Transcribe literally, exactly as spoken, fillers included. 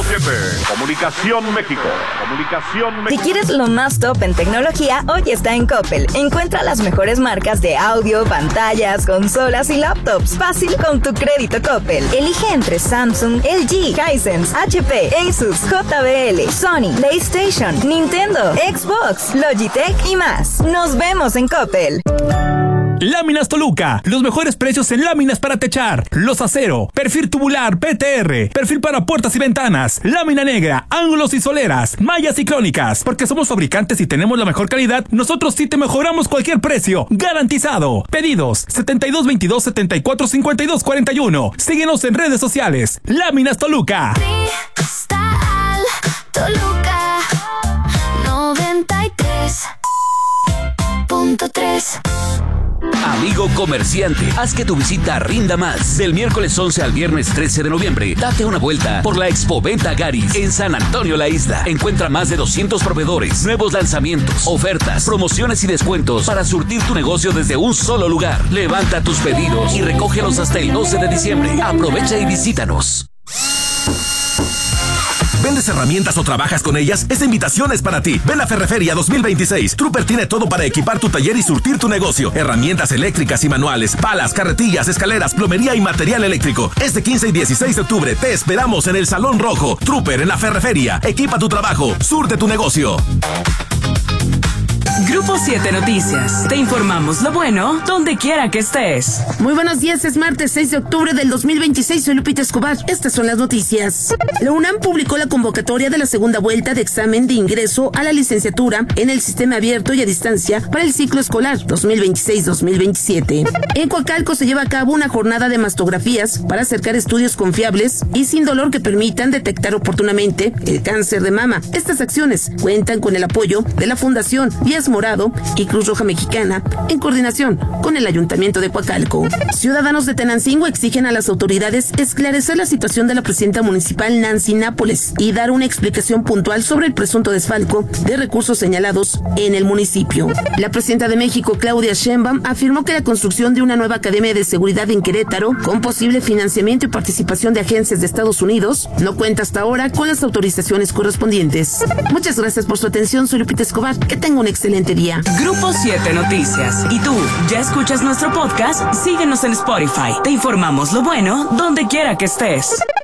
siete. Comunicación México. Comunicación México. Si quieres lo más top en tecnología, hoy está en Coppel. Encuentra las mejores marcas de audio, pantallas, consolas y laptops. Fácil con tu crédito Coppel. Elige entre Samsung, L G, Hisense, H P, Asus, J B L, Sony, PlayStation, Nintendo, Xbox, Logitech y más. Nos vemos en Coppel. Láminas Toluca, los mejores precios en láminas para techar, los acero, perfil tubular P T R, perfil para puertas y ventanas, lámina negra, ángulos y soleras, mallas y crónicas. Porque somos fabricantes y tenemos la mejor calidad, nosotros sí te mejoramos cualquier precio, garantizado. Pedidos setenta y dos veintidós setenta y cuatro cincuenta y dos cuarenta y uno. Síguenos en redes sociales. Láminas Toluca. Cristal Toluca noventa y tres punto tres. Amigo comerciante, haz que tu visita rinda más. Del miércoles once al viernes trece de noviembre, date una vuelta por la Expoventa Garis en San Antonio La Isla. Encuentra más de doscientos proveedores, nuevos lanzamientos, ofertas, promociones y descuentos para surtir tu negocio desde un solo lugar. Levanta tus pedidos y recógelos hasta el doce de diciembre. Aprovecha y visítanos. ¿Vendes herramientas o trabajas con ellas? Esta invitación es para ti. Ven a Ferreferia dos mil veintiséis. Trooper tiene todo para equipar tu taller y surtir tu negocio. Herramientas eléctricas y manuales, palas, carretillas, escaleras, plomería y material eléctrico. Este quince y dieciséis de octubre te esperamos en el Salón Rojo. Trooper en la Ferreferia. Equipa tu trabajo, surte tu negocio. Grupo siete Noticias. Te informamos lo bueno donde quiera que estés. Muy buenos días, es martes seis de octubre del dos mil veintiséis. Soy Lupita Escobar. Estas son las noticias. La UNAM publicó la convocatoria de la segunda vuelta de examen de ingreso a la licenciatura en el sistema abierto y a distancia para el ciclo escolar dos mil veintiséis dos mil veintisiete. En Coacalco se lleva a cabo una jornada de mastografías para acercar estudios confiables y sin dolor que permitan detectar oportunamente el cáncer de mama. Estas acciones cuentan con el apoyo de la Fundación Díaz Morado y Cruz Roja Mexicana en coordinación con el Ayuntamiento de Coacalco. Ciudadanos de Tenancingo exigen a las autoridades esclarecer la situación de la presidenta municipal Nancy Nápoles y dar una explicación puntual sobre el presunto desfalco de recursos señalados en el municipio. La presidenta de México, Claudia Sheinbaum, afirmó que la construcción de una nueva academia de seguridad en Querétaro, con posible financiamiento y participación de agencias de Estados Unidos, no cuenta hasta ahora con las autorizaciones correspondientes. Muchas gracias por su atención. Soy Lupita Escobar. Que tenga un excelente día. Grupo siete Noticias. ¿Y tú, ya escuchas nuestro podcast? Síguenos en Spotify. Te informamos lo bueno donde quiera que estés.